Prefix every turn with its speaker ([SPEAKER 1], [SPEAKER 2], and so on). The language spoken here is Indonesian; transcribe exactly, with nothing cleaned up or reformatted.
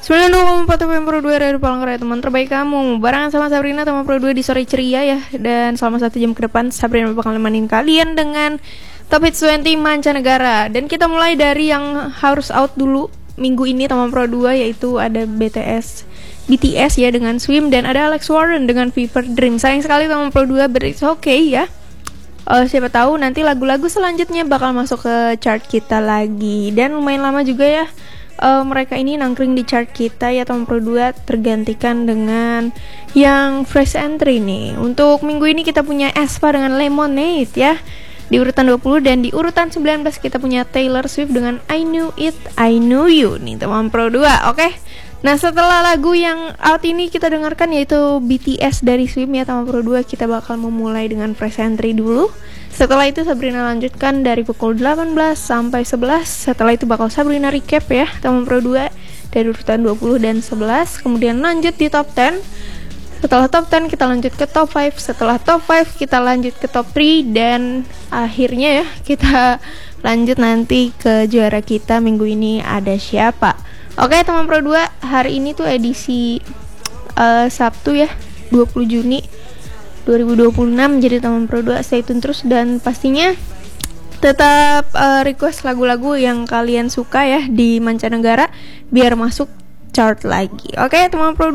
[SPEAKER 1] sembilan puluh dua koma empat F M Pro dua Radio Palangkaraya, teman terbaik kamu. Barengan sama Sabrina, teman Pro dua di sore ceria ya. Dan selama satu jam ke depan Sabrina bakal nemenin kalian dengan Top Hits dua puluh mancanegara. Dan kita mulai dari yang harus out dulu minggu ini teman Pro dua, yaitu ada B T S B T S ya dengan Swim, dan ada Alex Warren dengan Fever Dream. Sayang sekali teman Pro dua, but it's okay ya. Uh, siapa tahu nanti lagu-lagu selanjutnya bakal masuk ke chart kita lagi. Dan lumayan lama juga ya uh, mereka ini nangkring di chart kita ya teman Pro dua, tergantikan dengan yang fresh entry nih. Untuk minggu ini kita punya aespa dengan Lemonade ya di urutan dua puluh, dan di urutan sembilan belas kita punya Taylor Swift dengan I Knew It, I Knew You nih teman Pro dua. Oke. Okay? Nah, setelah lagu yang out ini kita dengarkan yaitu B T S dari Swim ya teman Pro dua, kita bakal memulai dengan fresh entry dulu. Setelah itu Sabrina lanjutkan dari pukul delapan belas sampai sebelas. Setelah itu bakal Sabrina recap ya teman Pro dua dari urutan dua puluh dan sebelas. Kemudian lanjut di top sepuluh. Setelah top sepuluh kita lanjut ke top lima. Setelah top lima kita lanjut ke top tiga. Dan akhirnya ya kita lanjut nanti ke juara kita minggu ini ada siapa. Oke teman Pro dua, hari ini tuh edisi uh, Sabtu ya, dua puluh Juni dua ribu dua puluh enam. Jadi teman Pro dua stay tune terus, dan pastinya tetap uh, request lagu-lagu yang kalian suka ya di mancanegara biar masuk chart lagi. Oke teman Pro dua.